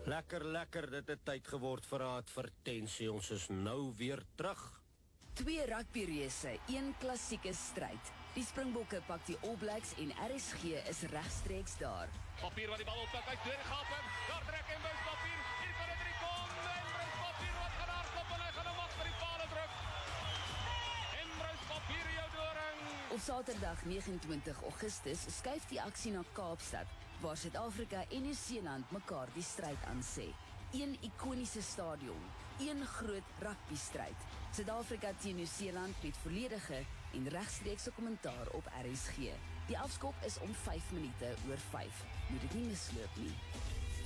Lekker, dit het tyd geword vir 'n advertensie. Ons is nou weer terug. 2 rugbyreëse, 1 klassieke stryd. Die Springbokke pak die All Blacks en RSG is regstreeks daar. Papier wat die bal oppak, hy's deurgegaan. Daar trek Embrus Papier. Hier kan dit kom. Embrus Papier wat gaan hardloop en hy gaan hom af vir die paal druk. Embrus Papier jou doring. Op Saterdag 29 Augustus skuif die aksie na Kaapstad, waar Suid-Afrika en Nieu-Seeland mekaar die stryd aan sê. 1 ikoniese stadion, 1 groot rugbystryd. Suid-Afrika teen Nieu-Seeland met volledige en regstreekse kommentaar op RSG. Die afskop is om 5 minute oor 5. Moet dit nie misloop nie.